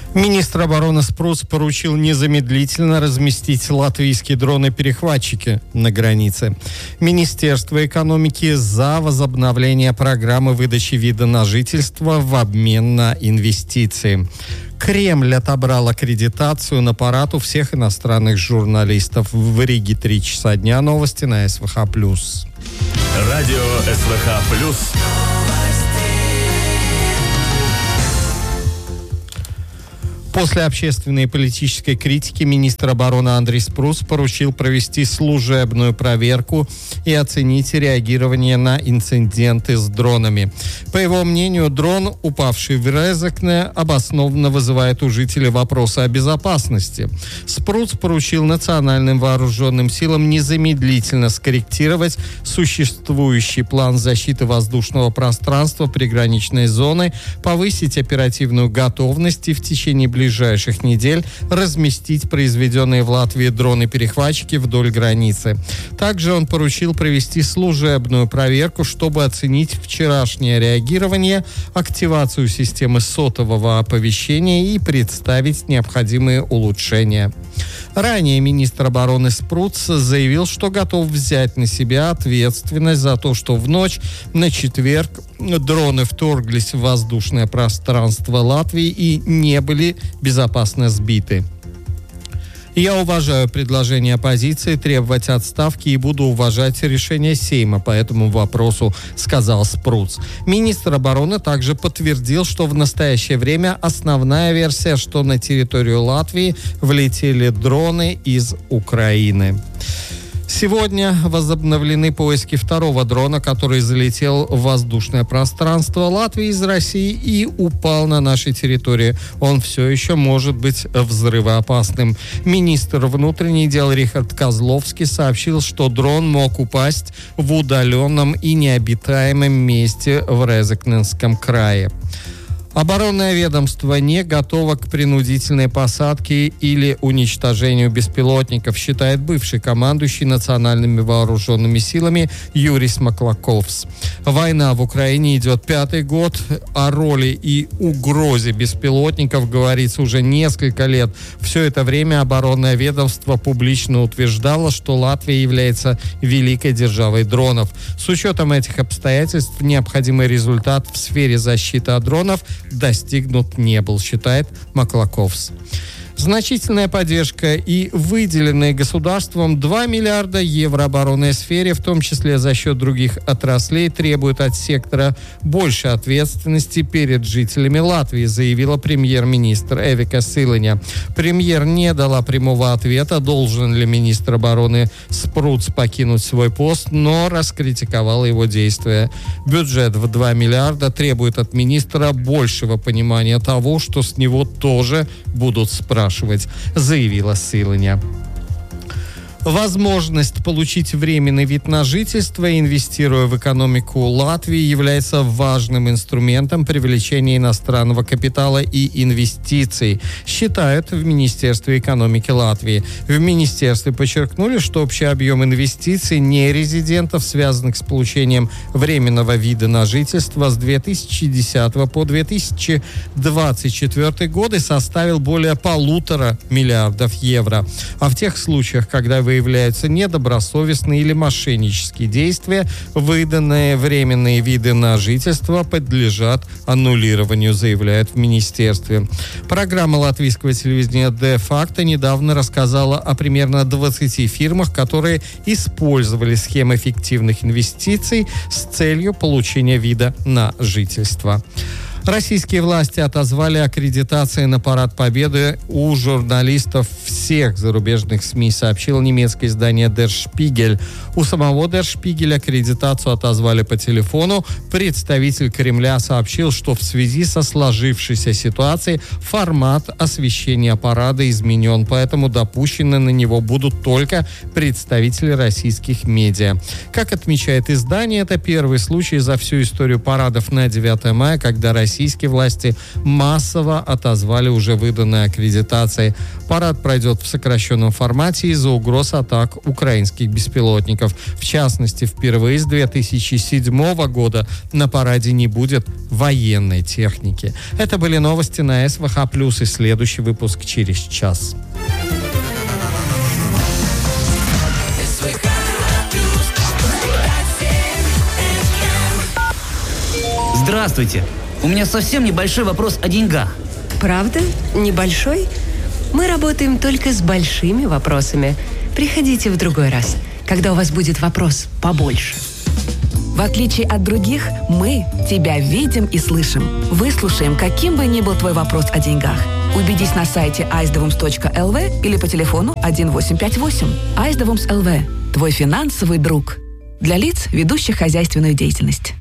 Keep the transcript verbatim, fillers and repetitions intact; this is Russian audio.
Министр обороны Спруц поручил незамедлительно разместить латвийские дроны-перехватчики на границе. Министерство экономики за возобновление программы выдачи вида на жительство в обмен на инвестиции. Кремль отобрал аккредитацию на парад у всех иностранных журналистов. В Риге три часа дня. Новости на СВХ+. Радио СВХ+. После общественной и политической критики министр обороны Андрис Спруц поручил провести служебную проверку и оценить реагирование на инциденты с дронами. По его мнению, дрон, упавший в Резекне, обоснованно вызывает у жителей вопросы о безопасности. Спруц поручил национальным вооруженным силам незамедлительно скорректировать существующий план защиты воздушного пространства приграничной зоны, повысить оперативную готовность и в течение ближайших ближайших недель разместить произведенные в Латвии дроны-перехватчики вдоль границы. Также он поручил провести служебную проверку, чтобы оценить вчерашнее реагирование, активацию системы сотового оповещения и представить необходимые улучшения. Ранее министр обороны Спруц заявил, что готов взять на себя ответственность за то, что в ночь на четверг дроны вторглись в воздушное пространство Латвии и не были безопасно сбиты. Я уважаю предложение оппозиции требовать отставки и буду уважать решение Сейма по этому вопросу, сказал Спруц. Министр обороны также подтвердил, что в настоящее время основная версия, что на территорию Латвии влетели дроны из Украины. Сегодня возобновлены поиски второго дрона, который залетел в воздушное пространство Латвии из России и упал на нашей территории. Он все еще может быть взрывоопасным. Министр внутренних дел Рихард Козловский сообщил, что дрон мог упасть в удаленном и необитаемом месте в Резекненском крае. Оборонное ведомство не готово к принудительной посадке или уничтожению беспилотников, считает бывший командующий национальными вооруженными силами Юрис Маклаковс. Война в Украине идет пятый год. О роли и угрозе беспилотников говорится уже несколько лет. Все это время оборонное ведомство публично утверждало, что Латвия является великой державой дронов. С учетом этих обстоятельств необходимый результат в сфере защиты от дронов достигнут не был, считает Маклаковс. Значительная поддержка и выделенные государством два миллиарда евро оборонной сфере, в том числе за счет других отраслей, требуют от сектора больше ответственности перед жителями Латвии, заявила премьер-министр Эвика Силаня. Премьер не дала прямого ответа, должен ли министр обороны Спруц покинуть свой пост, но раскритиковала его действия. Бюджет в два миллиарда требует от министра большего понимания того, что с него тоже будут спрашивать, заявила Силаня. Возможность получить временный вид на жительство, инвестируя в экономику Латвии, является важным инструментом привлечения иностранного капитала и инвестиций, считают в Министерстве экономики Латвии. В министерстве подчеркнули, что общий объем инвестиций нерезидентов, связанных с получением временного вида на жительство с две тысячи десятого по две тысячи двадцать четвёртый годы, составил более полутора миллиардов евро. А в тех случаях, когда вы выявляются недобросовестные или мошеннические действия, выданные временные виды на жительство подлежат аннулированию, заявляют в министерстве. Программа латвийского телевидения «Де-факто» недавно рассказала о примерно двадцати фирмах, которые использовали схемы фиктивных инвестиций с целью получения вида на жительство. Российские власти отозвали аккредитации на Парад Победы у журналистов всех зарубежных СМИ, сообщило немецкое издание Der Spiegel. У самого Der Spiegel аккредитацию отозвали по телефону. Представитель Кремля сообщил, что в связи со сложившейся ситуацией формат освещения парада изменен, поэтому допущены на него будут только представители российских медиа. Как отмечает издание, это первый случай за всю историю парадов на девятое мая, когда Россия российские власти массово отозвали уже выданные аккредитации. Парад пройдет в сокращенном формате из-за угроз атак украинских беспилотников. В частности, впервые с две тысячи седьмого года на параде не будет военной техники. Это были новости на СВХ+, и следующий выпуск через час. Здравствуйте. У меня совсем небольшой вопрос о деньгах. Правда? Небольшой? Мы работаем только с большими вопросами. Приходите в другой раз, когда у вас будет вопрос побольше. В отличие от других, мы тебя видим и слышим. Выслушаем, каким бы ни был твой вопрос о деньгах. Убедись на сайте айсдевумс точка эл ви или по телефону один восемь пять восемь. айсдевумс точка эл ви. Твой финансовый друг. Для лиц, ведущих хозяйственную деятельность.